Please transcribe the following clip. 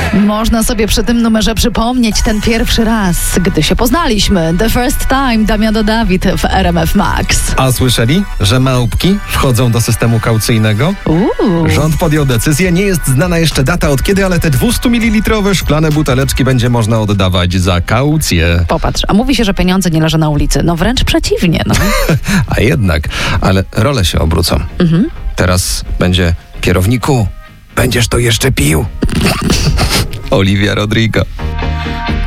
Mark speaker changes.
Speaker 1: Można sobie przy tym numerze przypomnieć ten pierwszy raz, gdy się poznaliśmy. The first time, Damian Dawid w RMF Max.
Speaker 2: A słyszeli, że małpki wchodzą do systemu kaucyjnego? Rząd podjął decyzję, nie jest znana jeszcze data od kiedy, ale te 200 ml szklane buteleczki będzie można oddawać za kaucję.
Speaker 1: Popatrz, a mówi się, że pieniądze nie leżą na ulicy. No wręcz przeciwnie. No.
Speaker 2: A jednak, ale role się obrócą. Teraz będzie kierowniku, będziesz to jeszcze pił. Olivia Rodrigo.